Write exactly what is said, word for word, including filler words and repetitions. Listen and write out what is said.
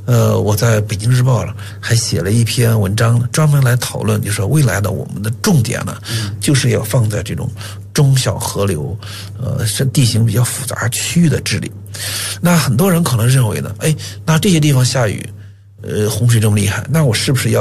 呃，我在北京日报了还写了一篇文章，专门来讨论，就是说未来的我们的重点呢，嗯、就是要放在这种中小河流，呃，是地形比较复杂区域的治理。那很多人可能认为呢，哎，那这些地方下雨，呃，洪水这么厉害，那我是不是要